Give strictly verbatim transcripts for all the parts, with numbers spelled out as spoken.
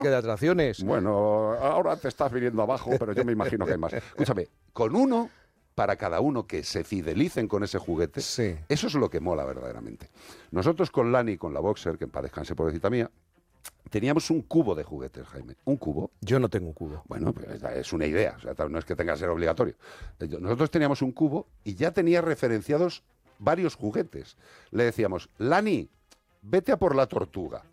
parque de atracciones. Bueno, ahora te estás viniendo abajo, pero yo me imagino que hay más. Escúchame, con uno, para cada uno que se fidelicen con ese juguete, sí. Eso es lo que mola verdaderamente. Nosotros con Lani, con la Boxer, que en paz descanse, pobrecita mía, teníamos un cubo de juguetes, Jaime. Un cubo. Yo no tengo un cubo. Bueno, pues es una idea, o sea, no es que tenga que ser obligatorio. Nosotros teníamos un cubo y ya tenía referenciados varios juguetes. Le decíamos, Lani, vete a por la tortuga.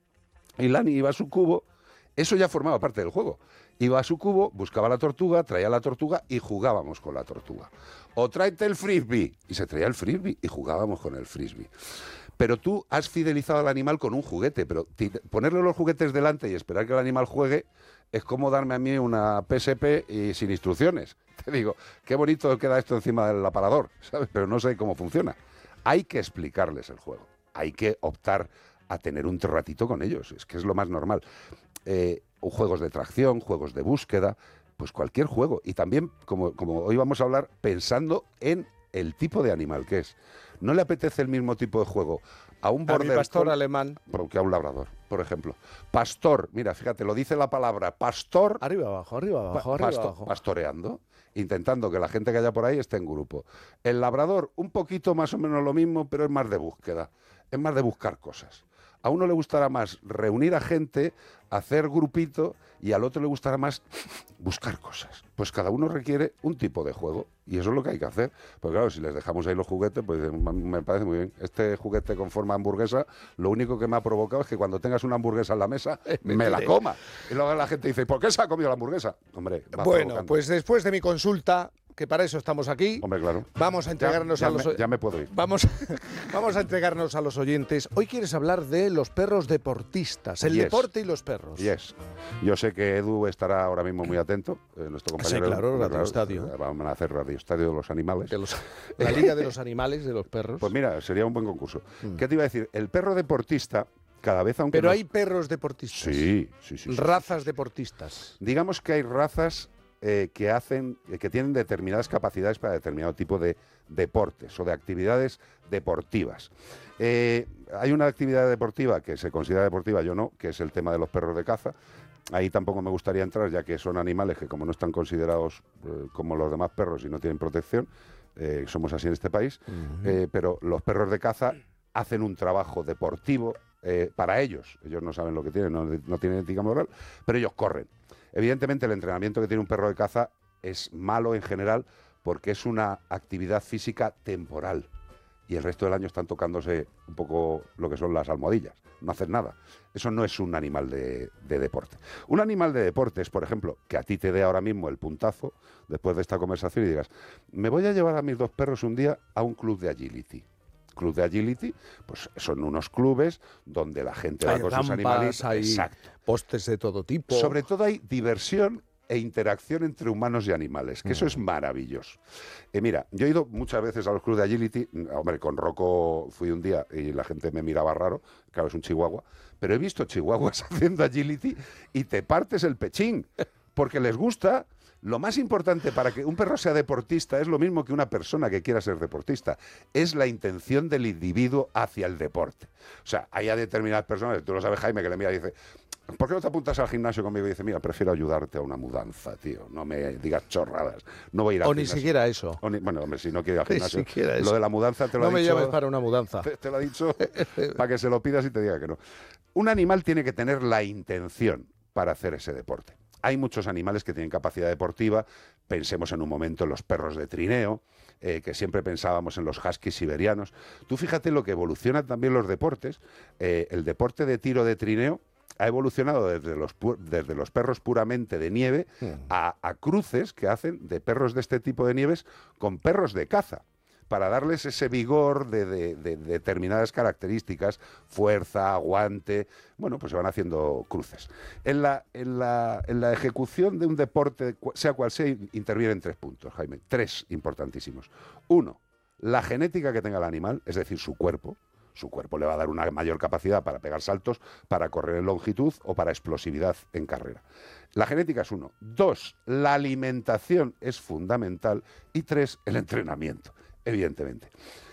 Y Lani iba a su cubo, eso ya formaba parte del juego. Iba a su cubo, buscaba la tortuga, traía la tortuga y jugábamos con la tortuga. O tráete el frisbee. Y se traía el frisbee y jugábamos con el frisbee. Pero tú has fidelizado al animal con un juguete, pero ponerle los juguetes delante y esperar que el animal juegue es como darme a mí una P S P y sin instrucciones. Te digo, qué bonito queda esto encima del aparador, ¿sabes? Pero no sé cómo funciona. Hay que explicarles el juego. Hay que optar a tener un ratito con ellos. Es que es lo más normal. Eh, juegos de tracción, juegos de búsqueda, pues cualquier juego. Y también, como, como hoy vamos a hablar, pensando en el tipo de animal que es. ¿No le apetece el mismo tipo de juego a un border a mi pastor collie alemán que a un labrador, por ejemplo? Pastor, mira, fíjate, lo dice la palabra pastor. Arriba abajo, arriba abajo, pa arriba pasto abajo. Pastoreando, intentando que la gente que haya por ahí esté en grupo. El labrador, un poquito más o menos lo mismo, pero es más de búsqueda, es más de buscar cosas. A uno le gustará más reunir a gente, hacer grupito, y al otro le gustará más buscar cosas. Pues cada uno requiere un tipo de juego, y eso es lo que hay que hacer. Porque claro, si les dejamos ahí los juguetes, pues me parece muy bien. Este juguete con forma hamburguesa, lo único que me ha provocado es que cuando tengas una hamburguesa en la mesa, me, me la coma. Y luego la gente dice, ¿por qué se ha comido la hamburguesa? Hombre, va bueno, provocando. Pues después de mi consulta, que para eso estamos aquí. Hombre, claro. Vamos a entregarnos ya, ya a los me, ya me puedo ir. Vamos, vamos a entregarnos a los oyentes. Hoy quieres hablar de los perros deportistas, el yes. deporte y los perros. Yes. Yo sé que Edu estará ahora mismo muy atento, eh, nuestro compañero. Sí, claro, Edu, Radio claro, Estadio. Vamos a hacer Radio Estadio de los animales. De los, la Liga de los Animales, de los perros. Pues mira, sería un buen concurso. Mm. ¿Qué te iba a decir? El perro deportista, cada vez aunque Pero nos... hay perros deportistas. Sí, sí, sí. sí razas sí, sí. deportistas. Digamos que hay razas eh, que hacen, eh, que tienen determinadas capacidades para determinado tipo de deportes o de actividades deportivas. Eh, hay una actividad deportiva que se considera deportiva, yo no, que es el tema de los perros de caza. Ahí tampoco me gustaría entrar, ya que son animales que, como no están considerados eh, como los demás perros y no tienen protección, eh, somos así en este país, uh-huh. eh, pero los perros de caza hacen un trabajo deportivo eh, para ellos. Ellos no saben lo que tienen, no, no tienen ética moral, pero ellos corren. Evidentemente, el entrenamiento que tiene un perro de caza es malo en general porque es una actividad física temporal. Y el resto del año están tocándose un poco lo que son las almohadillas, no hacen nada. Eso no es un animal de, de deporte. Un animal de deporte es, por ejemplo, que a ti te dé ahora mismo el puntazo, después de esta conversación, y digas, me voy a llevar a mis dos perros un día a un club de agility. Club de agility, pues son unos clubes donde la gente hay va con rampas, sus animales. Hay Exacto. postes de todo tipo. Sobre todo hay diversión e interacción entre humanos y animales, que mm. eso es maravilloso. Eh, mira, yo he ido muchas veces a los clubes de agility, hombre, con Rocco fui un día y la gente me miraba raro, claro, es un chihuahua, pero he visto chihuahuas haciendo agility y te partes el pechín, porque les gusta. Lo más importante para que un perro sea deportista es lo mismo que una persona que quiera ser deportista, es la intención del individuo hacia el deporte. O sea, hay a determinadas personas, tú lo sabes, Jaime, que le mira y dice, ¿por qué no te apuntas al gimnasio conmigo? Y dice, mira, prefiero ayudarte a una mudanza, tío, no me digas chorradas, no voy a ir al o gimnasio. Ni siquiera eso. O ni, bueno, hombre, si no quiere ir al gimnasio. Ni siquiera lo eso. de la mudanza te lo no ha me dicho. llames para una mudanza. Te, te lo ha dicho para que se lo pidas y te diga que no. Un animal tiene que tener la intención para hacer ese deporte. Hay muchos animales que tienen capacidad deportiva, pensemos en un momento en los perros de trineo, eh, que siempre pensábamos en los huskies siberianos. Tú fíjate lo que evolucionan también los deportes. Eh, el deporte de tiro de trineo ha evolucionado desde los, desde los perros puramente de nieve a, a cruces que hacen de perros de este tipo de nieves con perros de caza, para darles ese vigor de, de, de, de determinadas características, fuerza, aguante, bueno, pues se van haciendo cruces. En la, en la, en la ejecución de un deporte, sea cual sea, intervienen tres puntos, Jaime, tres importantísimos. Uno, la genética que tenga el animal, es decir, su cuerpo. Su cuerpo le va a dar una mayor capacidad para pegar saltos, para correr en longitud o para explosividad en carrera. La genética es uno. Dos, la alimentación es fundamental. Y tres, el entrenamiento. Evidentemente.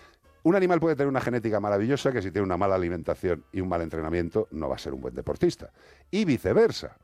un animal puede tener una genética maravillosa que si tiene una mala alimentación y un mal entrenamiento no va a ser un buen deportista. Y viceversa.